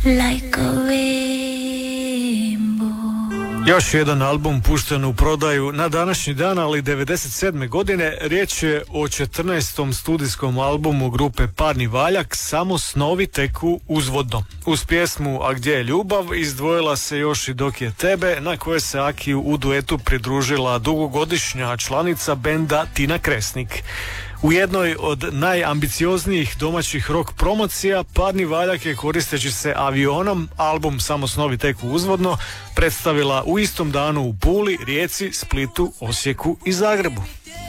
like a rainbow. Još jedan album pušten u prodaju na današnji dan, ali 97. godine. Riječ je o 14. studijskom albumu grupe Parni Valjak, Samo snovi teku uzvodno. Uz pjesmu A gdje je ljubav izdvojila se Još i dok je tebe, na koje se Akiju u duetu pridružila dugogodišnja članica benda Tina Kresnik. U jednoj od najambicioznijih domaćih rock promocija Parni Valjak je, koristeći se avionom, album Samo snovi teku uzvodno predstavila u istom danu u Puli, Rijeci, Splitu, Osijeku i Zagrebu.